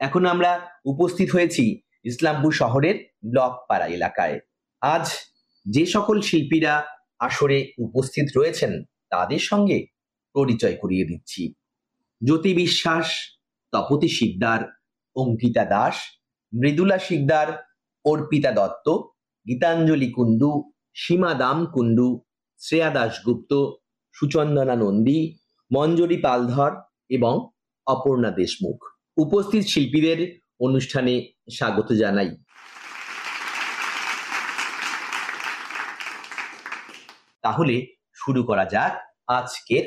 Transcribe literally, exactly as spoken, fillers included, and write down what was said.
এখন আমরা উপস্থিত হয়েছি ইসলামপুর শহরের ব্লকপাড়া এলাকায়। আজ যে সকল শিল্পীরা আসরে উপস্থিত রয়েছেন তাদের সঙ্গে পরিচয় করিয়ে দিচ্ছি। জ্যোতি বিশ্বাস, তপতী শিকদার, অঙ্কিতা দাস, মৃদুলা শিকদার, অর্পিতা দত্ত, গীতাঞ্জলি কুণ্ডু, সীমা দাম কুণ্ডু, শ্রেয়া দাশগুপ্ত, সুচন্দনা নন্দী, মঞ্জরি পালধর এবং অপর্ণা দেশমুখ। উপস্থিত শিল্পীদের অনুষ্ঠানে স্বাগত জানাই। তাহলে শুরু করা যাক আজকের